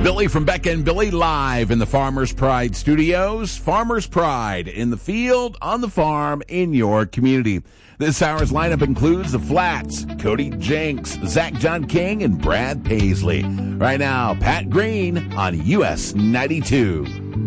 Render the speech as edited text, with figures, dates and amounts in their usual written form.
Billy from Becca and Billy live in the Farmers Pride Studios. Farmers Pride in the field, on the farm, in your community. This hour's lineup includes the Flats, Cody Jenks, Zach John King, and Brad Paisley. Right now, Pat Green on US 92.